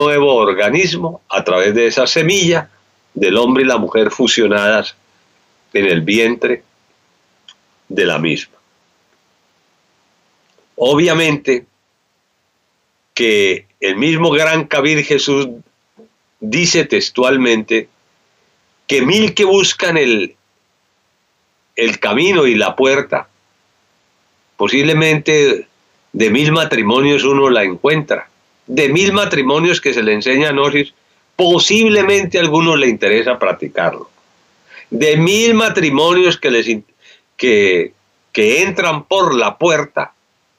nuevo organismo a través de esa semilla del hombre y la mujer fusionadas en el vientre de la misma. Obviamente que el mismo gran Kabir Jesús dice textualmente que 1000 que buscan el camino y la puerta, posiblemente de 1000 matrimonios uno la encuentra. De 1000 matrimonios que se le enseña a Gnosis, posiblemente a algunos le interesa practicarlo. De 1000 matrimonios que entran por la puerta,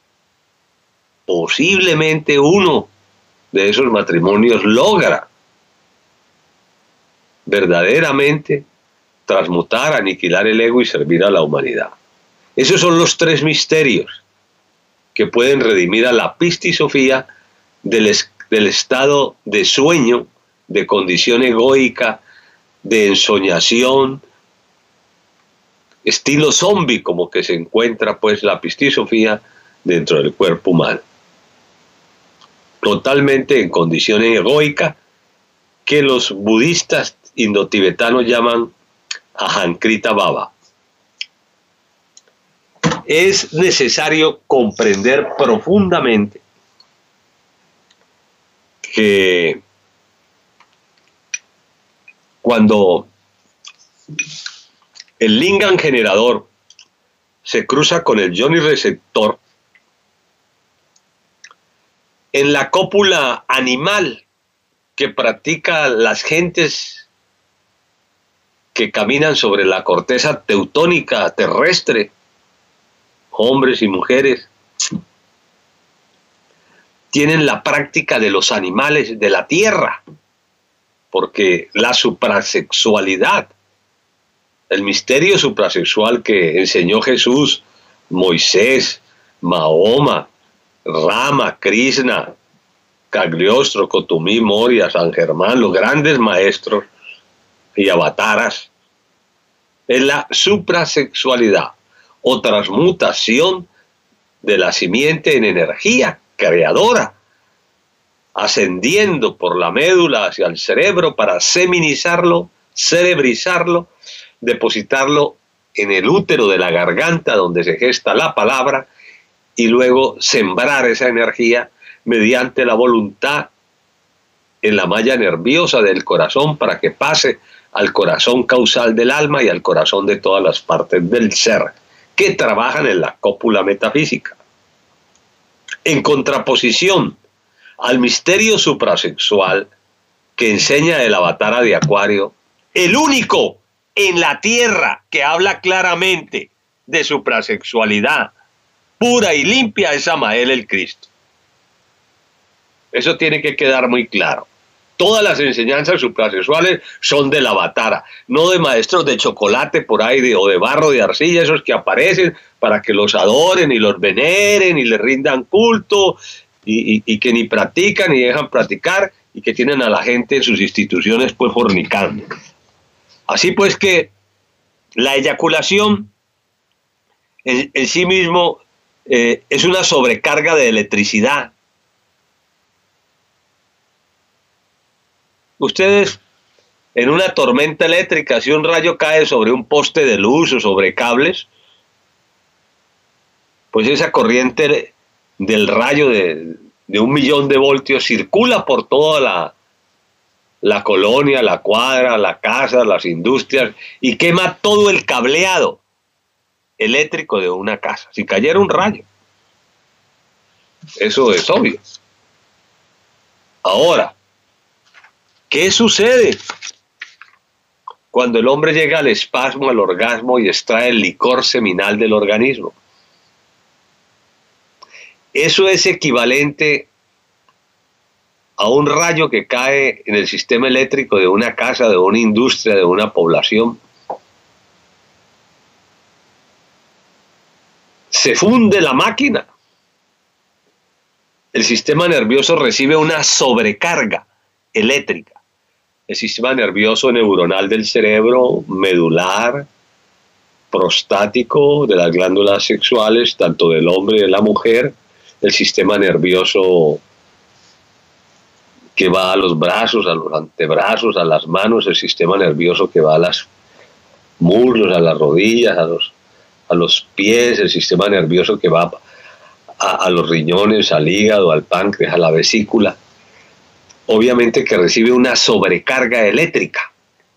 posiblemente uno de esos matrimonios logra verdaderamente transmutar, aniquilar el ego y servir a la humanidad. Esos son los 3 misterios que pueden redimir a la pistisofía del estado de sueño, de condición egoica, de ensoñación, estilo zombie, como que se encuentra pues la pistisofía dentro del cuerpo humano. Totalmente en condición egoica, que los budistas indotibetanos llaman Ahankrita Baba. Es necesario comprender profundamente que cuando el lingam generador se cruza con el yoni receptor, en la cópula animal que practica las gentes que caminan sobre la corteza teutónica terrestre, hombres y mujeres, tienen la práctica de los animales de la tierra, porque la suprasexualidad, el misterio suprasexual que enseñó Jesús, Moisés, Mahoma, Rama, Krishna, Cagliostro, Cotumí, Moria, San Germán, los grandes maestros y avataras, es la suprasexualidad o transmutación de la simiente en energía creadora, ascendiendo por la médula hacia el cerebro para seminizarlo, cerebrizarlo, depositarlo en el útero de la garganta donde se gesta la palabra y luego sembrar esa energía mediante la voluntad en la malla nerviosa del corazón para que pase al corazón causal del alma y al corazón de todas las partes del ser que trabajan en la cópula metafísica. En contraposición al misterio suprasexual que enseña el Avatara de Acuario, el único en la tierra que habla claramente de suprasexualidad pura y limpia es Samael el Cristo. Eso tiene que quedar muy claro. Todas las enseñanzas suprasexuales son del Avatara, no de maestros de chocolate por ahí o de barro de arcilla, esos que aparecen para que los adoren y los veneren y les rindan culto y que ni practican ni dejan practicar y que tienen a la gente en sus instituciones pues fornicando. Así pues que la eyaculación en sí mismo es una sobrecarga de electricidad. Ustedes en una tormenta eléctrica, si un rayo cae sobre un poste de luz o sobre cables, pues esa corriente del rayo de 1.000.000 de voltios circula por toda la colonia, la cuadra, la casa, las industrias y quema todo el cableado eléctrico de una casa. Si cayera un rayo, eso es obvio. Ahora, ¿qué sucede cuando el hombre llega al espasmo, al orgasmo y extrae el licor seminal del organismo? Eso es equivalente a un rayo que cae en el sistema eléctrico de una casa, de una industria, de una población. Se funde la máquina. El sistema nervioso recibe una sobrecarga eléctrica. El sistema nervioso neuronal del cerebro, medular, prostático, de las glándulas sexuales, tanto del hombre y de la mujer, el sistema nervioso que va a los brazos, a los antebrazos, a las manos, el sistema nervioso que va a los muslos, a las rodillas, a los pies, el sistema nervioso que va a los riñones, al hígado, al páncreas, a la vesícula. Obviamente que recibe una sobrecarga eléctrica.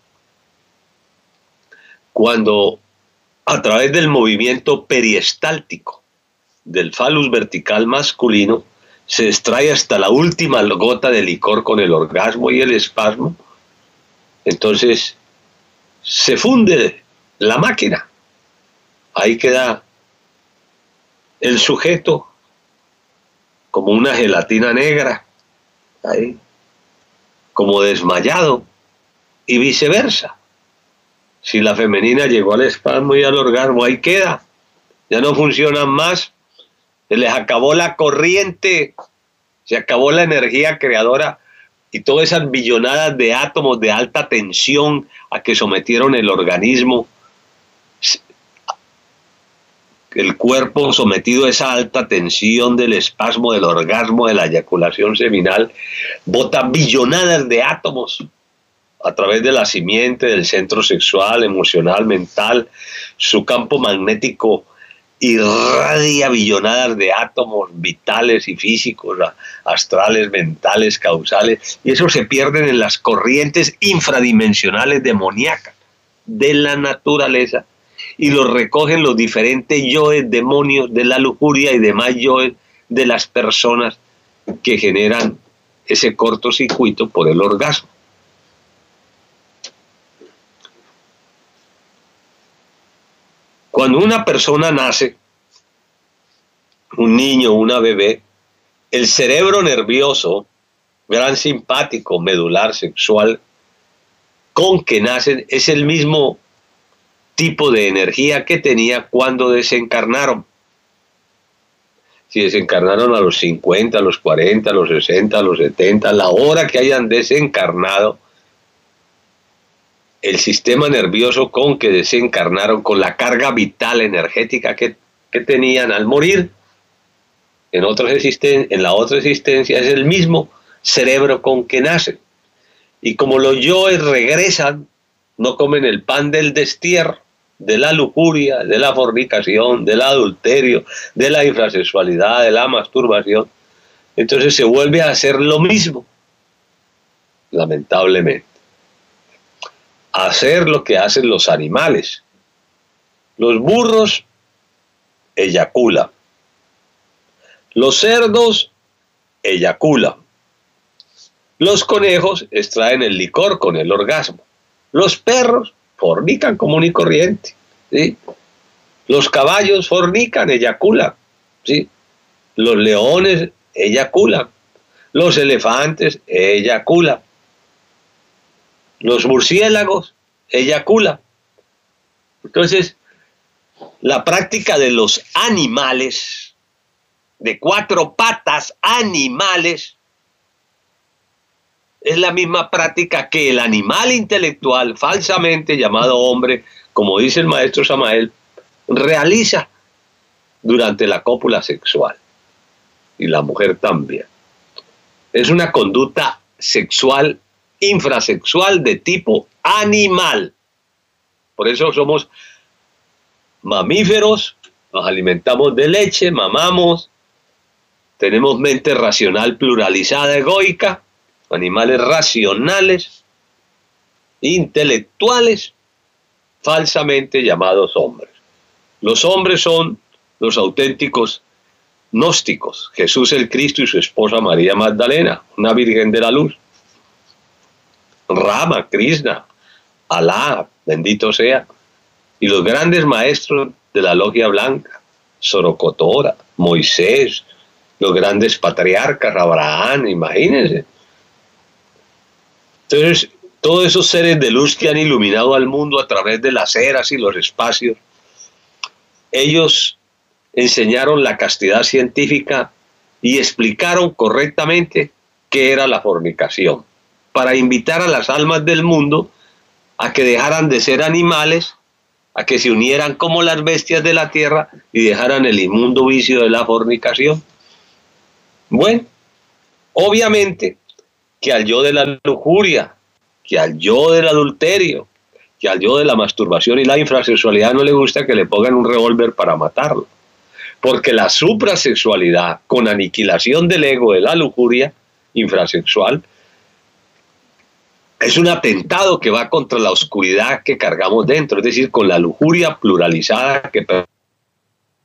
Cuando a través del movimiento periestáltico del falus vertical masculino se extrae hasta la última gota de licor con el orgasmo y el espasmo, entonces se funde la máquina. Ahí queda el sujeto como una gelatina negra, ahí, como desmayado, y viceversa. Si la femenina llegó al espasmo y al orgasmo, ahí queda, ya no funcionan más, se les acabó la corriente, se acabó la energía creadora y todas esas billonadas de átomos de alta tensión a que sometieron el organismo, el cuerpo sometido a esa alta tensión del espasmo, del orgasmo, de la eyaculación seminal, bota billonadas de átomos a través de la simiente, del centro sexual, emocional, mental. Su campo magnético irradia billonadas de átomos vitales y físicos, astrales, mentales, causales, y eso se pierden en las corrientes infradimensionales demoníacas de la naturaleza, y los recogen los diferentes yoes, demonios de la lujuria y demás yoes de las personas que generan ese cortocircuito por el orgasmo. Cuando una persona nace, un niño, una bebé, el cerebro nervioso, gran simpático, medular, sexual, con que nacen, es el mismo tipo de energía que tenía cuando desencarnaron. Si desencarnaron a los 50, a los 40, a los 60, a los 70, a la hora que hayan desencarnado, el sistema nervioso con que desencarnaron, con la carga vital energética que tenían al morir, en la otra existencia es el mismo cerebro con que nacen. Y como los yoes regresan, no comen el pan del destierro, de la lujuria, de la fornicación, del adulterio, de la infrasexualidad, de la masturbación, entonces se vuelve a hacer lo mismo, lamentablemente. Hacer lo que hacen los animales. Los burros eyaculan. Los cerdos eyaculan. Los conejos extraen el licor con el orgasmo. Los perros fornican común y corriente, ¿sí? Los caballos fornican, eyaculan, ¿sí? Los leones eyaculan. Los elefantes eyaculan. Los murciélagos eyaculan. Entonces, la práctica de los animales, de 4 patas animales, es la misma práctica que el animal intelectual, falsamente llamado hombre, como dice el maestro Samael, realiza durante la cópula sexual. Y la mujer también. Es una conducta sexual infrasexual de tipo animal. Por eso somos mamíferos, nos alimentamos de leche, mamamos, tenemos mente racional pluralizada, egoica, animales racionales, intelectuales, falsamente llamados hombres. Los hombres son los auténticos gnósticos, Jesús el Cristo y su esposa María Magdalena, una virgen de la luz. Rama, Krishna, Alá, bendito sea, y los grandes maestros de la logia blanca, Sorocotora, Moisés, los grandes patriarcas, Abraham, imagínense. Entonces, todos esos seres de luz que han iluminado al mundo a través de las eras y los espacios, ellos enseñaron la castidad científica y explicaron correctamente qué era la fornicación, para invitar a las almas del mundo a que dejaran de ser animales, a que se unieran como las bestias de la tierra y dejaran el inmundo vicio de la fornicación. Bueno, obviamente que al yo de la lujuria, que al yo del adulterio, que al yo de la masturbación y la infrasexualidad no le gusta que le pongan un revólver para matarlo. Porque la suprasexualidad, con aniquilación del ego de la lujuria infrasexual, es un atentado que va contra la oscuridad que cargamos dentro, es decir, con la lujuria pluralizada que